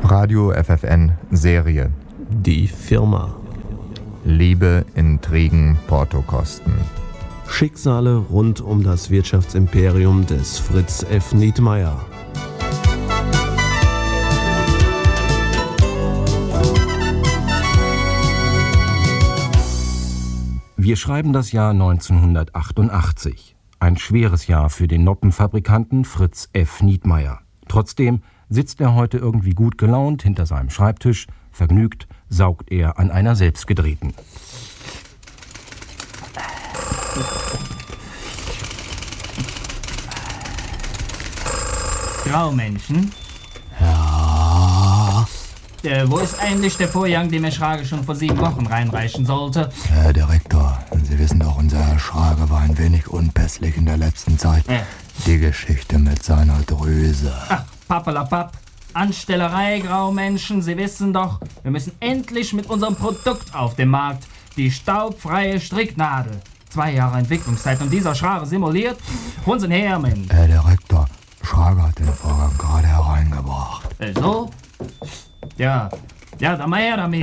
Radio FFN Serie. Die Firma. Liebe, Intrigen, Portokosten. Schicksale rund um das Wirtschaftsimperium des Fritz F. Nietmeyer. Wir schreiben das Jahr 1988. Ein schweres Jahr für den Noppenfabrikanten Fritz F. Nietmeyer. Trotzdem sitzt er heute irgendwie gut gelaunt hinter seinem Schreibtisch. Vergnügt saugt er an einer selbstgedrehten. Graumenschen? Ja. Wo ist eigentlich der Vorgang, den mir Schrage schon vor 7 Wochen reinreichen sollte? Herr Direktor, Sie wissen doch, unser Herr Schrage war ein wenig unpässlich in der letzten Zeit. Die Geschichte mit seiner Drüse. Ach, pappelapapp. Anstellerei, Graumenschen, Sie wissen doch, wir müssen endlich mit unserem Produkt auf den Markt. Die staubfreie Stricknadel. 2 Jahre Entwicklungszeit und dieser Schrage simuliert. Holen Sie ihn her, Mensch. Herr Direktor, Schrage hat den Vorgang gerade hereingebracht. So? Ja, dann mal her damit.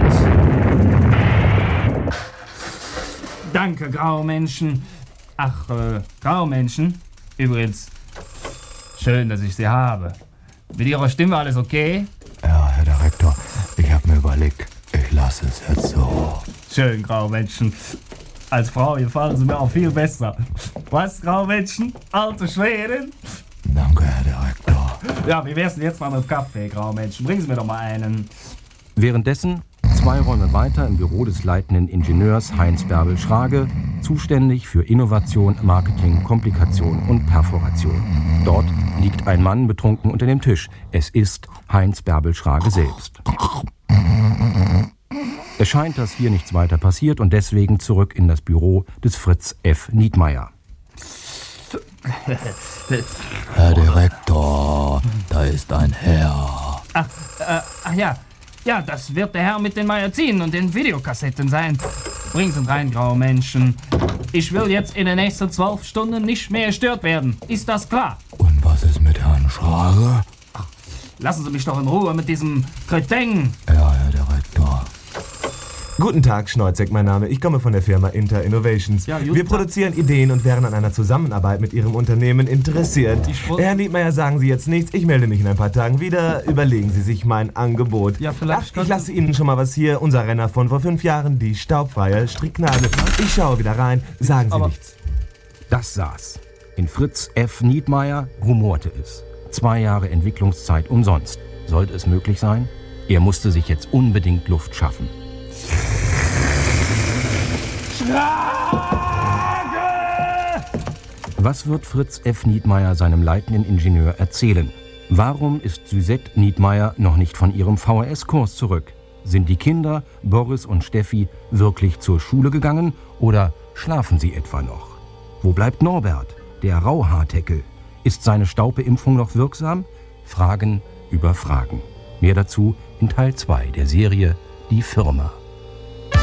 Danke, Graumenschen. Ach, Graumenschen. Übrigens, schön, dass ich Sie habe. Mit Ihrer Stimme alles okay? Ja, Herr Direktor, ich habe mir überlegt, ich lasse es jetzt so. Schön, Graumenschen. Als Frau gefallen Sie mir auch viel besser. Was, Graumenschen? Alte Schweden? Danke, Herr Direktor. Ja, wie wär's denn jetzt mal mit Kaffee, Graumenschen? Bringen Sie mir doch mal einen. Währenddessen 2 Räume weiter im Büro des leitenden Ingenieurs Heinz Bärbel Schrage, zuständig für Innovation, Marketing, Komplikation und Perforation. Dort liegt ein Mann betrunken unter dem Tisch. Es ist Heinz Bärbel Schrage selbst. Es scheint, dass hier nichts weiter passiert und deswegen zurück in das Büro des Fritz F. Nietmeyer. Herr Direktor, da ist ein Herr. Ach ja. Ja, das wird der Herr mit den Magazinen und den Videokassetten sein. Bringen Sie ihn rein, Graumenschen. Ich will jetzt in den nächsten 12 Stunden nicht mehr gestört werden. Ist das klar? Und was ist mit Herrn Schrage? Lassen Sie mich doch in Ruhe mit diesem Kreting. Ja, Herr Direktor. Guten Tag, Schneuzek, mein Name. Ich komme von der Firma Inter Innovations. Ja, wir produzieren Ideen und wären an einer Zusammenarbeit mit Ihrem Unternehmen interessiert. Herr Nietmeyer, sagen Sie jetzt nichts. Ich melde mich in ein paar Tagen wieder. Überlegen Sie sich mein Angebot. Ja, vielleicht. Ich lasse Ihnen schon mal was hier. Unser Renner von vor 5 Jahren, die staubfreie Stricknadel. Ich schaue wieder rein. Sagen Sie nichts. Das saß. In Fritz F. Nietmeyer rumorte es. 2 Jahre Entwicklungszeit umsonst. Sollte es möglich sein? Er musste sich jetzt unbedingt Luft schaffen. Was wird Fritz F. Nietmeyer seinem leitenden Ingenieur erzählen? Warum ist Suzette Nietmeyer noch nicht von ihrem VHS-Kurs zurück? Sind die Kinder, Boris und Steffi, wirklich zur Schule gegangen oder schlafen sie etwa noch? Wo bleibt Norbert, der Rauhaarteckel? Ist seine Staubeimpfung noch wirksam? Fragen über Fragen. Mehr dazu in Teil 2 der Serie Die Firma.